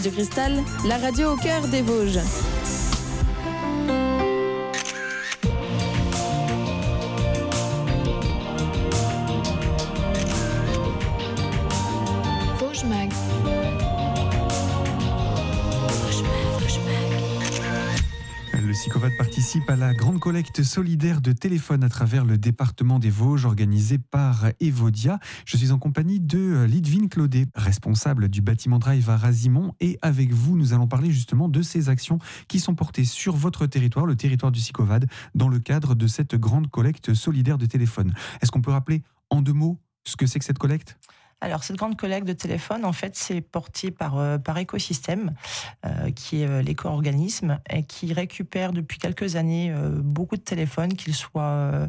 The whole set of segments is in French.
Du Cristal, la radio au cœur des Vosges. Vosges Mag. Le Sycovad participe à la grande collecte solidaire de téléphones à travers le département des Vosges organisée par Evodia. Je suis en compagnie de Lidvine Claudet, responsable du bâtiment Drive à Razimont. Et avec vous, nous allons parler justement de ces actions qui sont portées sur votre territoire, le territoire du Sycovad, dans le cadre de cette grande collecte solidaire de téléphones. Est-ce qu'on peut rappeler en 2 mots ce que c'est que cette collecte ? Alors, cette grande collecte de téléphones, en fait, c'est porté par Écosystème, qui est l'éco-organisme, et qui récupère depuis quelques années beaucoup de téléphones, qu'ils soient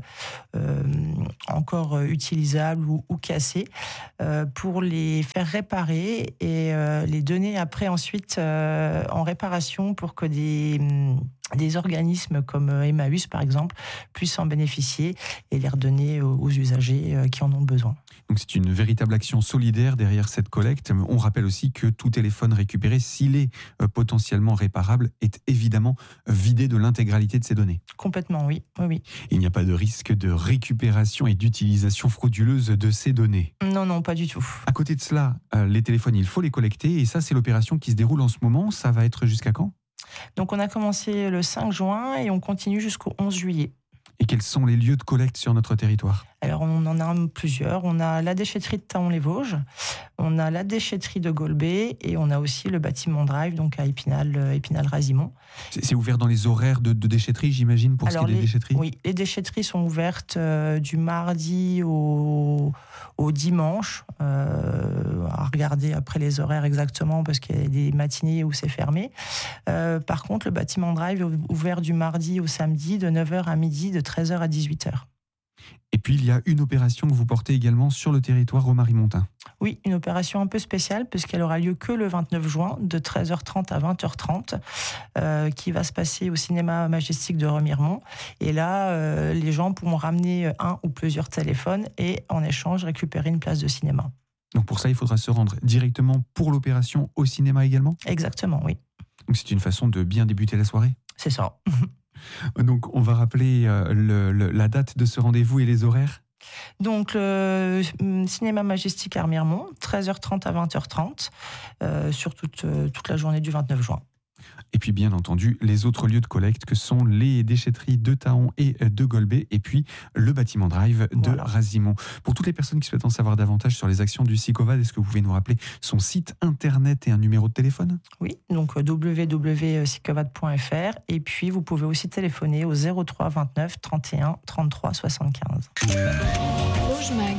encore utilisables ou cassés, pour les faire réparer et les donner après ensuite en réparation pour que des organismes comme Emmaüs, par exemple, puissent en bénéficier et les redonner aux usagers qui en ont besoin. Donc c'est une véritable action solidaire derrière cette collecte. On rappelle aussi que tout téléphone récupéré, s'il est potentiellement réparable, est évidemment vidé de l'intégralité de ses données. Complètement, oui. Oui. Il n'y a pas de risque de récupération et d'utilisation frauduleuse de ces données. Non, pas du tout. À côté de cela, les téléphones, il faut les collecter et ça, c'est l'opération qui se déroule en ce moment. Ça va être jusqu'à quand ? Donc on a commencé le 5 juin et on continue jusqu'au 11 juillet. Et quels sont les lieux de collecte sur notre territoire ? Alors on en a plusieurs. On a la déchetterie de Thaon-les-Vosges, on a la déchetterie de Golbet et on a aussi le bâtiment Drive, donc à Épinal-Razimont. C'est ouvert dans les horaires de déchetterie, j'imagine, pour ce qui est des déchetteries ? Oui, les déchetteries sont ouvertes du mardi au dimanche. À regarder après les horaires exactement parce qu'il y a des matinées où c'est fermé. Par contre, le bâtiment Drive est ouvert du mardi au samedi de 9h à midi, de 13h à 18h. Et puis, il y a une opération que vous portez également sur le territoire Romarimontain. Oui, une opération un peu spéciale puisqu'elle aura lieu que le 29 juin de 13h30 à 20h30 qui va se passer au cinéma Majestic de Remiremont. Et là, les gens pourront ramener un ou plusieurs téléphones et en échange récupérer une place de cinéma. Donc pour ça, il faudra se rendre directement pour l'opération au cinéma également ? Exactement, oui. Donc c'est une façon de bien débuter la soirée ? C'est ça. Donc on va rappeler la date de ce rendez-vous et les horaires ? Donc le cinéma Majestic à Remiremont, 13h30 à 20h30, sur toute la journée du 29 juin. Et puis bien entendu, les autres lieux de collecte que sont les déchetteries de Thaon et de Golbet et puis le bâtiment Drive de Razimont. Pour toutes les personnes qui souhaitent en savoir davantage sur les actions du Sycovad, est-ce que vous pouvez nous rappeler son site internet et un numéro de téléphone ? Oui, donc www.sycovad.fr et puis vous pouvez aussi téléphoner au 03 29 31 33 75. Vosges Mag.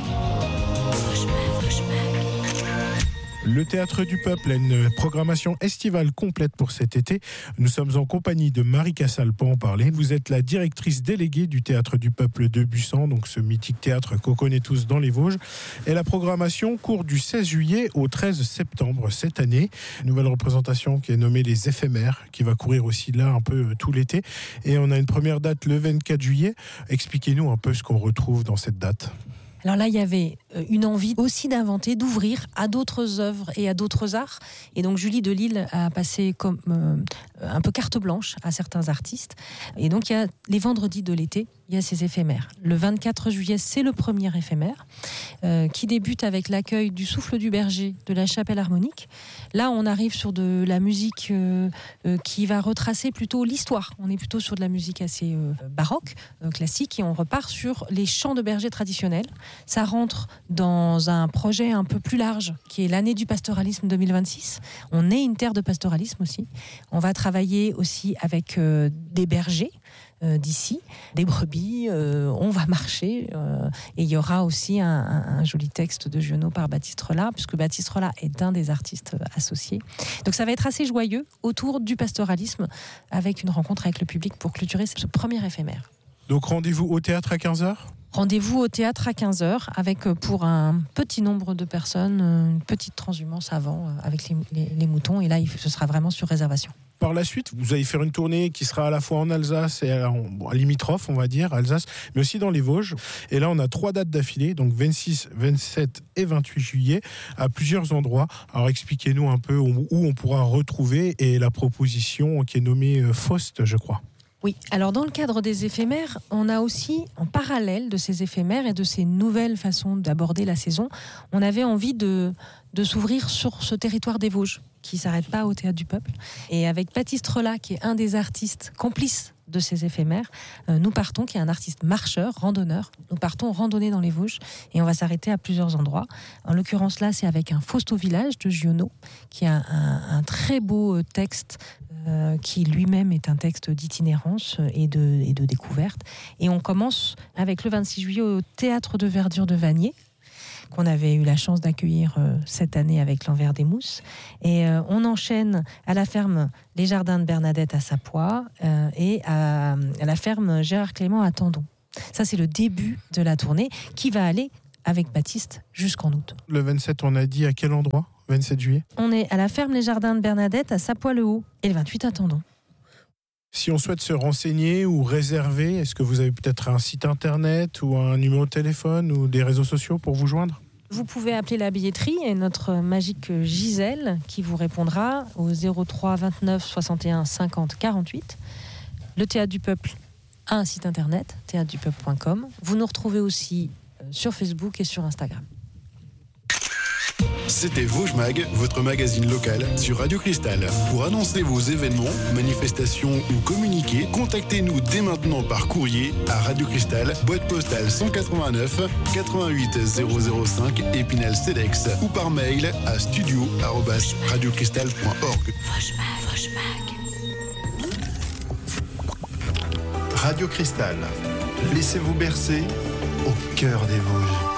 Le Théâtre du Peuple a une programmation estivale complète pour cet été. Nous sommes en compagnie de Marie Cassal pour en parler. Vous êtes la directrice déléguée du Théâtre du Peuple de Busan, donc ce mythique théâtre qu'on connaît tous dans les Vosges. Et la programmation court du 16 juillet au 13 septembre cette année. Une nouvelle représentation qui est nommée Les Éphémères, qui va courir aussi là un peu tout l'été. Et on a une première date le 24 juillet. Expliquez-nous un peu ce qu'on retrouve dans cette date. Alors là, il y avait une envie aussi d'inventer, d'ouvrir à d'autres œuvres et à d'autres arts. Et donc Julie Delisle a passé comme un peu carte blanche à certains artistes. Et donc il y a les vendredis de l'été, il y a ces éphémères. Le 24 juillet, c'est le premier éphémère qui débute avec l'accueil du Souffle du Berger de la Chapelle Harmonique. Là, on arrive sur de la musique qui va retracer plutôt l'histoire. On est plutôt sur de la musique assez baroque, classique, et on repart sur les chants de berger traditionnels. Ça rentre dans un projet un peu plus large, qui est l'année du pastoralisme 2026. On est une terre de pastoralisme aussi. On va travailler aussi avec des bergers d'ici, des brebis, on va marcher, et il y aura aussi un joli texte de Giono par Baptiste Rollat, puisque Baptiste Rollat est un des artistes associés. Donc ça va être assez joyeux autour du pastoralisme, avec une rencontre avec le public pour clôturer ce premier éphémère. Donc rendez-vous au théâtre à 15h ? Rendez-vous au théâtre à 15h avec pour un petit nombre de personnes, une petite transhumance avant avec les moutons. Et là, ce sera vraiment sur réservation. Par la suite, vous allez faire une tournée qui sera à la fois en Alsace et à limitrophe, on va dire, Alsace, mais aussi dans les Vosges. Et là, on a 3 dates d'affilée, donc 26, 27 et 28 juillet, à plusieurs endroits. Alors, expliquez-nous un peu où on pourra retrouver et la proposition qui est nommée Faust, je crois. Oui, alors dans le cadre des éphémères, on a aussi, en parallèle de ces éphémères et de ces nouvelles façons d'aborder la saison, on avait envie de s'ouvrir sur ce territoire des Vosges, qui ne s'arrête pas au Théâtre du Peuple. Et avec Baptiste Relat, qui est un des artistes complices de ces éphémères, nous partons, qui est un artiste marcheur, randonneur, nous partons randonner dans les Vosges et on va s'arrêter à plusieurs endroits. En l'occurrence là, c'est avec un Faust au village de Giono, qui a un très beau texte qui lui-même est un texte d'itinérance et de découverte. Et on commence avec le 26 juillet au Théâtre de Verdure de Vanier, qu'on avait eu la chance d'accueillir cette année avec l'Envers des Mousses. Et on enchaîne à la ferme Les Jardins de Bernadette à Sapois et à la ferme Gérard Clément à Tendon. Ça, c'est le début de la tournée qui va aller avec Baptiste jusqu'en août. Le 27, on a dit à quel endroit ? 27 juillet ? On est à la ferme Les Jardins de Bernadette à Sapois-le-Haut et le 28 à Tendon. Si on souhaite se renseigner ou réserver, est-ce que vous avez peut-être un site internet ou un numéro de téléphone ou des réseaux sociaux pour vous joindre ? Vous pouvez appeler la billetterie et notre magique Gisèle qui vous répondra au 03 29 61 50 48. Le Théâtre du Peuple a un site internet, théâtredupeuple.com. Vous nous retrouvez aussi sur Facebook et sur Instagram. C'était Vosges Mag, votre magazine local sur Radio Cristal. Pour annoncer vos événements, manifestations ou communiquer, contactez-nous dès maintenant par courrier à Radio Cristal, boîte postale 189 88 005 Épinal-Cedex ou par mail à studio@radiocristal.org. Radio Cristal, laissez-vous bercer au cœur des Vosges.